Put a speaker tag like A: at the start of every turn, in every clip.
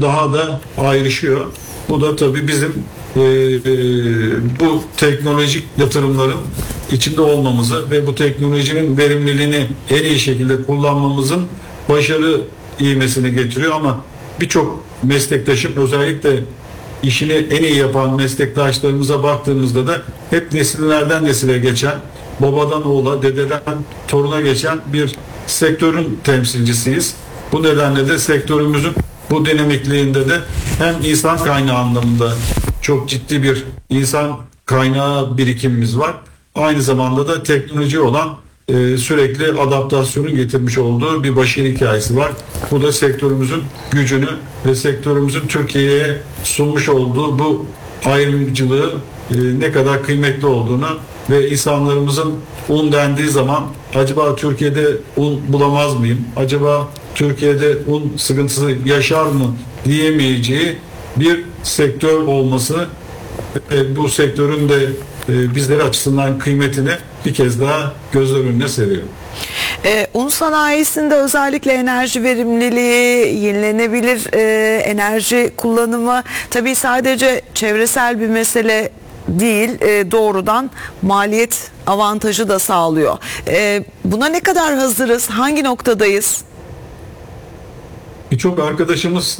A: daha da ayrışıyor. Bu da tabii bizim bu teknolojik yatırımların içinde olmamızı ve bu teknolojinin verimliliğini en iyi şekilde kullanmamızın başarı ivmesini getiriyor. Ama birçok meslektaşım, özellikle işini en iyi yapan meslektaşlarımıza baktığımızda da hep nesillerden nesile geçen, babadan oğula, dededen toruna geçen bir sektörün temsilcisiyiz. Bu nedenle de sektörümüzün bu dinamikliğinde de hem insan kaynağı anlamında çok ciddi bir insan kaynağı birikimimiz var. Aynı zamanda da teknoloji olan sürekli adaptasyonun getirmiş olduğu bir başarı hikayesi var. Bu da sektörümüzün gücünü ve sektörümüzün Türkiye'ye sunmuş olduğu bu ayrımcılığı ne kadar kıymetli olduğunu ve insanlarımızın un dendiği zaman acaba Türkiye'de un bulamaz mıyım? Acaba Türkiye'de un sıkıntısı yaşar mı diyemeyeceği bir sektör olması, bu sektörün de bizler açısından kıymetini bir kez daha gözler önüne seriyor.
B: Un sanayisinde özellikle enerji verimliliği, yenilenebilir enerji kullanımı tabii sadece çevresel bir mesele değil, doğrudan maliyet avantajı da sağlıyor. Buna ne kadar hazırız? Hangi noktadayız?
A: Birçok arkadaşımız,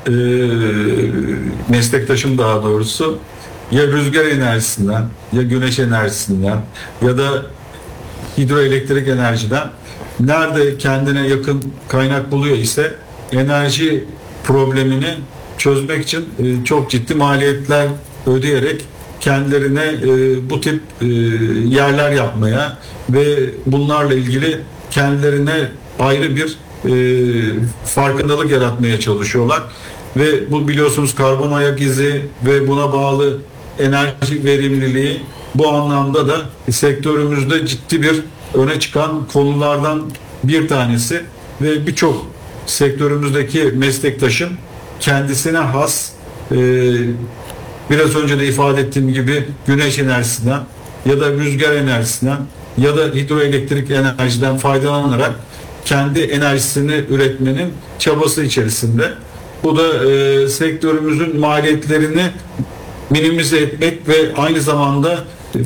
A: meslektaşım daha doğrusu, ya rüzgar enerjisinden, ya güneş enerjisinden ya da hidroelektrik enerjiden nerede kendine yakın kaynak buluyor ise enerji problemini çözmek için çok ciddi maliyetler ödeyerek kendilerine bu tip yerler yapmaya ve bunlarla ilgili kendilerine ayrı bir farkındalık yaratmaya çalışıyorlar. Ve bu biliyorsunuz karbon ayak izi ve buna bağlı enerji verimliliği bu anlamda da sektörümüzde ciddi bir öne çıkan konulardan bir tanesi ve birçok sektörümüzdeki meslektaşın kendisine has biraz önce de ifade ettiğim gibi güneş enerjisinden ya da rüzgar enerjisinden ya da hidroelektrik enerjiden faydalanarak kendi enerjisini üretmenin çabası içerisinde. Bu da sektörümüzün maliyetlerini minimize etmek ve aynı zamanda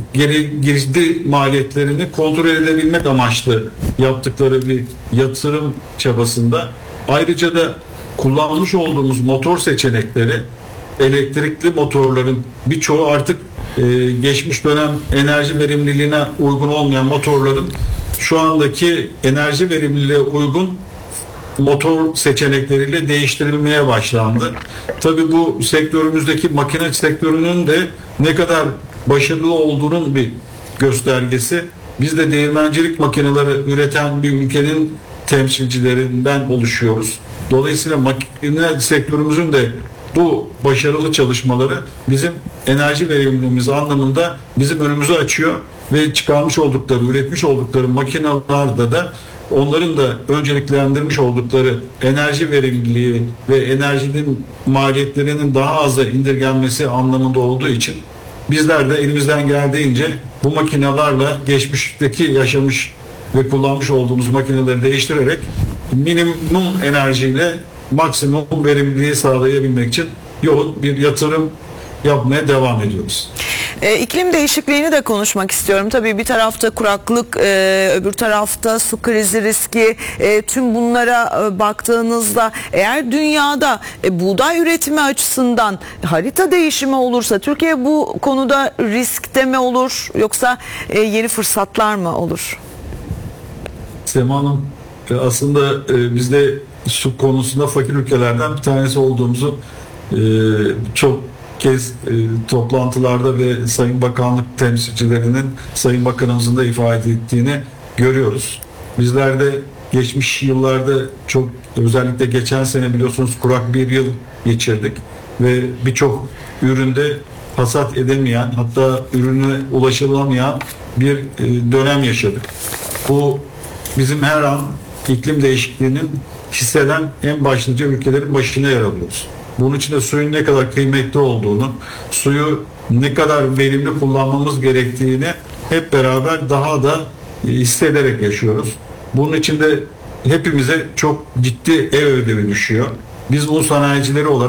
A: girdi maliyetlerini kontrol edebilmek amaçlı yaptıkları bir yatırım çabasında. Ayrıca da kullanmış olduğumuz motor seçenekleri, elektrikli motorların birçoğu artık geçmiş dönem enerji verimliliğine uygun olmayan motorların şu andaki enerji verimliliğe uygun motor seçenekleriyle değiştirilmeye başlandı. Tabii bu sektörümüzdeki makine sektörünün de ne kadar başarılı olduğunun bir göstergesi. Biz de değirmencilik makineleri üreten bir ülkenin temsilcilerinden oluşuyoruz. Dolayısıyla makine sektörümüzün de bu başarılı çalışmaları bizim enerji verimliliğimiz anlamında bizim önümüzü açıyor ve çıkarmış oldukları, üretmiş oldukları makinelerde de onların da önceliklendirmiş oldukları enerji verimliliği ve enerjinin maliyetlerinin daha aza indirgenmesi anlamında olduğu için bizler de elimizden geldiğince bu makinelerle geçmişteki yaşamış ve kullanmış olduğumuz makineleri değiştirerek minimum enerjiyle maksimum verimliliği sağlayabilmek için yoğun bir yatırım yapmaya devam ediyoruz.
B: İklim değişikliğini de konuşmak istiyorum. Tabii bir tarafta kuraklık, öbür tarafta su krizi riski. Tüm bunlara baktığınızda eğer dünyada buğday üretimi açısından harita değişimi olursa Türkiye bu konuda riskte mi olur yoksa yeni fırsatlar mı olur?
A: Sema Hanım, aslında biz de su konusunda fakir ülkelerden bir tanesi olduğumuzu çok kez toplantılarda ve Sayın Bakanlık temsilcilerinin Sayın Bakanımızın da ifade ettiğini görüyoruz. Bizler de geçmiş yıllarda çok, özellikle geçen sene biliyorsunuz kurak bir yıl geçirdik ve birçok üründe hasat edemeyen, hatta ürüne ulaşılamayan bir dönem yaşadık. Bu bizim her an iklim değişikliğinin hisseden en başlıca ülkelerin başına yer alıyoruz. Bunun için de suyun ne kadar kıymetli olduğunu, suyu ne kadar verimli kullanmamız gerektiğini hep beraber daha da hissederek yaşıyoruz. Bunun için de hepimize çok ciddi ev ödevi düşüyor. Biz un sanayicileri olarak